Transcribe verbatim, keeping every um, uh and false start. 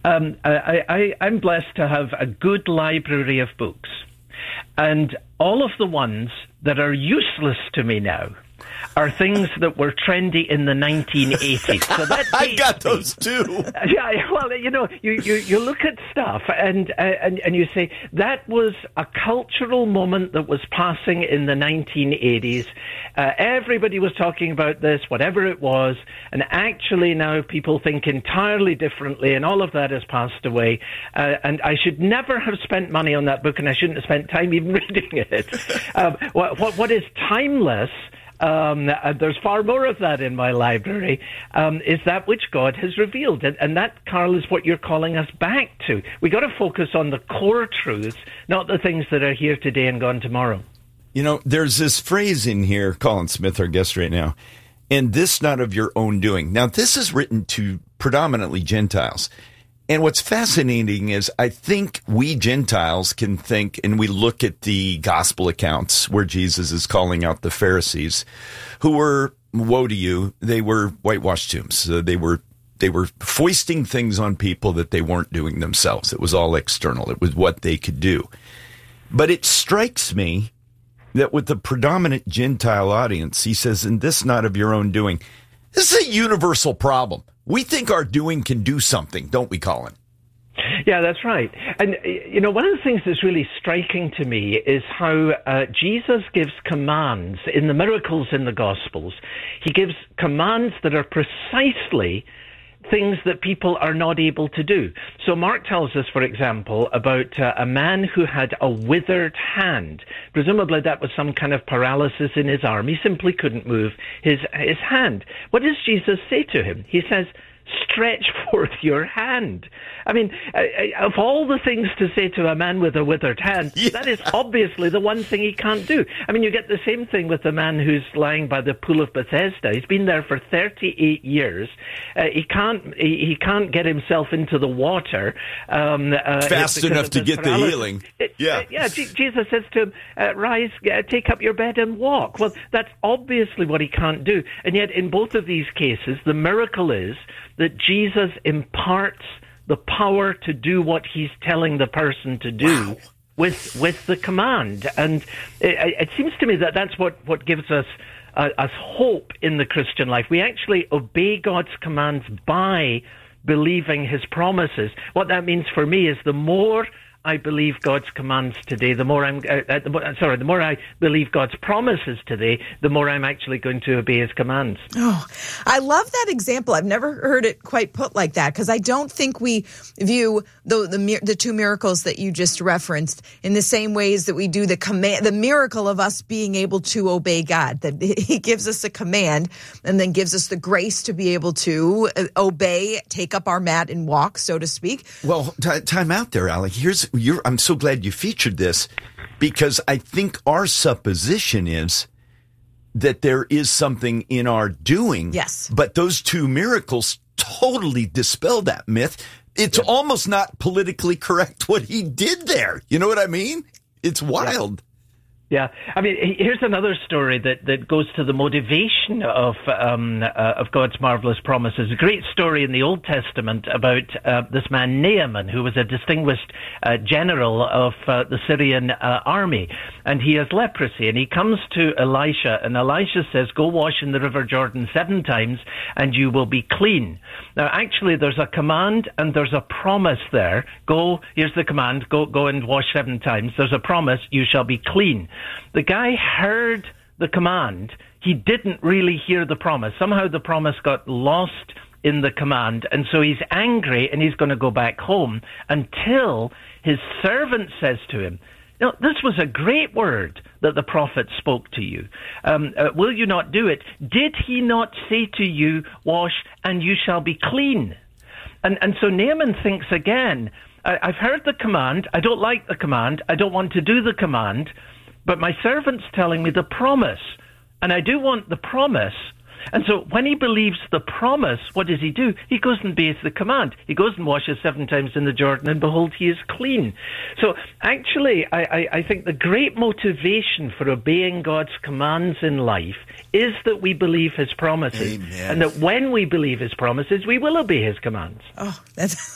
Um, I, I, I'm blessed to have a good library of books. And all of the ones that are useless to me now are things that were trendy in the nineteen eighties. So that I got me. those too. Yeah, well, you know, you, you, you look at stuff and, uh, and and you say, that was a cultural moment that was passing in the nineteen eighties. Uh, everybody was talking about this, whatever it was, and actually now people think entirely differently, and all of that has passed away. Uh, and I should never have spent money on that book, and I shouldn't have spent time even reading it. um, what, what, what is timeless, Um, uh, there's far more of that in my library, um, is that which God has revealed. And, and that, Carl, is what you're calling us back to. We got to focus on the core truths, not the things that are here today and gone tomorrow. You know, there's this phrase in here, Colin Smith, our guest right now, and this not of your own doing. Now, this is written to predominantly Gentiles. And what's fascinating is I think we Gentiles can think, and we look at the gospel accounts where Jesus is calling out the Pharisees, who were, woe to you, they were whitewashed tombs. So they were they were foisting things on people that they weren't doing themselves. It was all external. It was what they could do. But it strikes me that with the predominant Gentile audience, he says, and this not of your own doing, this is a universal problem. We think our doing can do something, don't we, Colin? Yeah, that's right. And, you know, one of the things that's really striking to me is how uh, Jesus gives commands in the miracles in the Gospels. He gives commands that are precisely things that people are not able to do. So Mark tells us, for example, about uh, a man who had a withered hand. Presumably that was some kind of paralysis in his arm. He simply couldn't move his his hand. What does Jesus say to him? He says, stretch forth your hand. I mean, of all the things to say to a man with a withered hand, yeah. that is obviously the one thing he can't do. I mean, you get the same thing with the man who's lying by the pool of Bethesda. He's been there for thirty-eight years. Uh, he can't he, he can't get himself into the water. Um, uh, Fast enough to get paralysis. The healing. It, yeah. Uh, yeah, G- Jesus says to him, uh, rise, uh, take up your bed and walk. Well, that's obviously what he can't do. And yet in both of these cases, the miracle is that Jesus imparts the power to do what he's telling the person to do wow. with with the command. And it, it seems to me that that's what, what gives us, uh, us hope in the Christian life. We actually obey God's commands by believing his promises. What that means for me is the more I believe God's commands today, the more I'm, uh, the more, sorry, the more I believe God's promises today, the more I'm actually going to obey his commands. Oh, I love that example. I've never heard it quite put like that, because I don't think we view the, the the two miracles that you just referenced in the same ways that we do the command, the miracle of us being able to obey God, that he gives us a command and then gives us the grace to be able to obey, take up our mat and walk, so to speak. Well, t- time out there, Alec. Here's You're, I'm so glad you featured this, because I think our supposition is that there is something in our doing. Yes. But those two miracles totally dispel that myth. It's yep. almost not politically correct what he did there. You know what I mean? It's wild. Yep. Yeah, I mean, here's another story that, that goes to the motivation of um, uh, of God's marvelous promises. A great story in the Old Testament about uh, this man Naaman, who was a distinguished uh, general of uh, the Syrian uh, army, and he has leprosy, and he comes to Elisha, and Elisha says, "Go wash in the River Jordan seven times, and you will be clean." Now, actually, there's a command and there's a promise there. Go, here's the command, go, go and wash seven times. There's a promise, you shall be clean. The guy heard the command. He didn't really hear the promise. Somehow the promise got lost in the command, and so he's angry and he's going to go back home until his servant says to him, "No, this was a great word that the prophet spoke to you. Um, uh, will you not do it? Did he not say to you, wash and you shall be clean?" And, and so Naaman thinks again, I, I've heard the command. I don't like the command. I don't want to do the command. But my servant's telling me the promise, and I do want the promise. And so when he believes the promise, what does he do? He goes and obeys the command. He goes and washes seven times in the Jordan, and behold, he is clean. So actually, I, I, I think the great motivation for obeying God's commands in life is that we believe his promises. Amen. And that when we believe his promises, we will obey his commands. Oh, that's